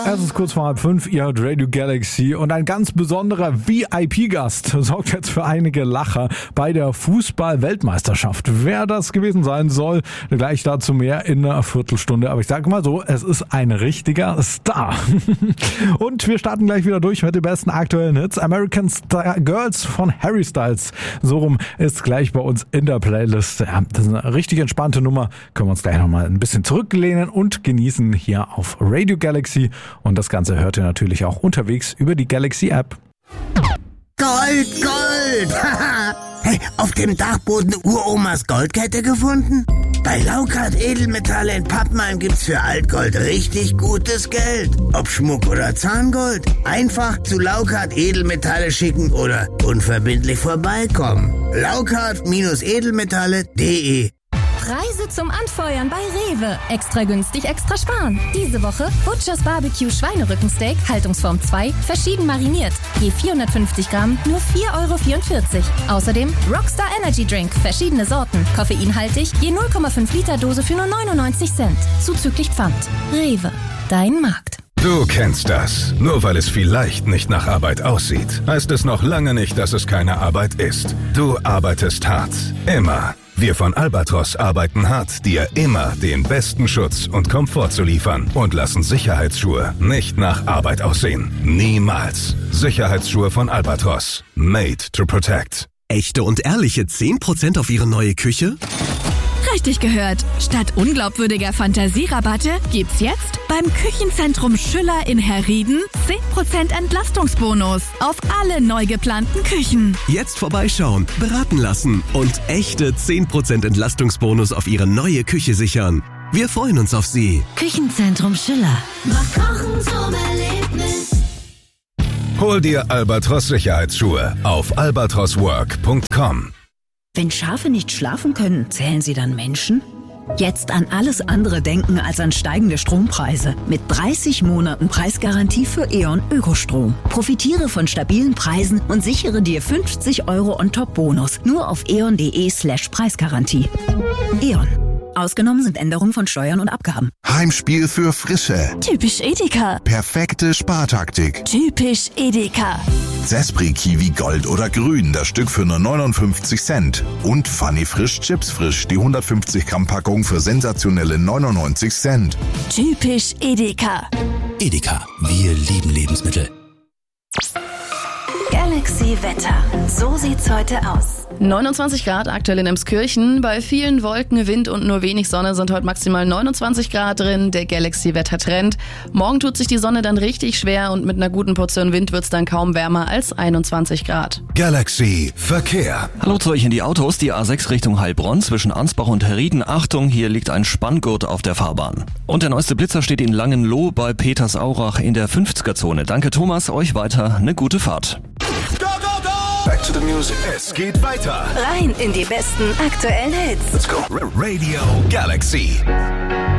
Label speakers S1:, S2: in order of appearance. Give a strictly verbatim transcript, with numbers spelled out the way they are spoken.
S1: Es ist kurz vor halb fünf, ihr hört Radio Galaxy und ein ganz besonderer V I P-Gast sorgt jetzt für einige Lacher bei der Fußball-Weltmeisterschaft. Wer das gewesen sein soll, gleich dazu mehr in einer Viertelstunde. Aber ich sage mal so, es ist ein richtiger Star. Und wir starten gleich wieder durch mit den besten aktuellen Hits. American Star Girls von Harry Styles. So rum ist gleich bei uns in der Playlist. Ja, das ist eine richtig entspannte Nummer. Können wir uns gleich nochmal ein bisschen zurücklehnen und genießen hier auf Radio Galaxy. Und das Ganze hört ihr natürlich auch unterwegs über die Galaxy-App.
S2: Gold, Gold! Hey, auf dem Dachboden Uromas Goldkette gefunden? Bei Laukart Edelmetalle in Pappenheim gibt's für Altgold richtig gutes Geld. Ob Schmuck oder Zahngold. Einfach zu Laukart Edelmetalle schicken oder unverbindlich vorbeikommen. Laukart-edelmetalle punkt de
S3: Preise zum Anfeuern bei Rewe. Extra günstig, extra sparen. Diese Woche Butchers Barbecue Schweinerückensteak, Haltungsform zwei, verschieden mariniert. Je vierhundertfünfzig Gramm, nur vier Euro vierundvierzig. Außerdem Rockstar Energy Drink, verschiedene Sorten. Koffeinhaltig, je null Komma fünf Liter Dose für nur neunundneunzig Cent. Zuzüglich Pfand. Rewe, dein Markt.
S4: Du kennst das. Nur weil es vielleicht nicht nach Arbeit aussieht, heißt es noch lange nicht, dass es keine Arbeit ist. Du arbeitest hart. Immer. Wir von Albatros arbeiten hart, dir immer den besten Schutz und Komfort zu liefern und lassen Sicherheitsschuhe nicht nach Arbeit aussehen. Niemals. Sicherheitsschuhe von Albatros. Made to protect.
S5: Echte und ehrliche zehn Prozent auf Ihre neue Küche?
S6: Richtig gehört. Statt unglaubwürdiger Fantasierabatte gibt's jetzt beim Küchenzentrum Schüller in Herrieden zehn Prozent Entlastungsbonus auf alle neu geplanten Küchen.
S5: Jetzt vorbeischauen, beraten lassen und echte zehn Prozent Entlastungsbonus auf Ihre neue Küche sichern. Wir freuen uns auf Sie.
S6: Küchenzentrum Schüller.
S7: Macht Kochen zum Erlebnis.
S4: Hol dir Albatros Sicherheitsschuhe auf albatros work punkt com.
S8: Wenn Schafe nicht schlafen können, zählen sie dann Menschen? Jetzt an alles andere denken als an steigende Strompreise. Mit dreißig Monaten Preisgarantie für E.ON Ökostrom. Profitiere von stabilen Preisen und sichere dir fünfzig Euro On-Top-Bonus. Nur auf eon.de slash Preisgarantie. E.ON. Ausgenommen sind Änderungen von Steuern und Abgaben.
S9: Heimspiel für Frische.
S6: Typisch Edeka.
S9: Perfekte Spartaktik.
S6: Typisch Edeka.
S9: Zespri Kiwi Gold oder Grün, das Stück für nur neunundfünfzig Cent. Und Funny Frisch Chips Frisch, die hundertfünfzig Gramm Packung für sensationelle neunundneunzig Cent.
S6: Typisch Edeka.
S5: Edeka, wir lieben Lebensmittel.
S3: Galaxy Wetter. So sieht's heute aus.
S10: neunundzwanzig Grad aktuell in Emskirchen. Bei vielen Wolken, Wind und nur wenig Sonne sind heute maximal neunundzwanzig Grad drin. Der Galaxy-Wetter-Trend. Morgen tut sich die Sonne dann richtig schwer und mit einer guten Portion Wind wird's dann kaum wärmer als einundzwanzig Grad.
S4: Galaxy Verkehr.
S11: Hallo zu euch in die Autos. Die A sechs Richtung Heilbronn zwischen Ansbach und Herrieden. Achtung, hier liegt ein Spanngurt auf der Fahrbahn. Und der neueste Blitzer steht in Langenloh bei Petersaurach in der fünfziger-Zone. Danke Thomas, euch weiter eine gute Fahrt.
S4: Back to the music. Es geht weiter.
S3: Rein in die besten aktuellen Hits.
S4: Let's go. Radio Galaxy.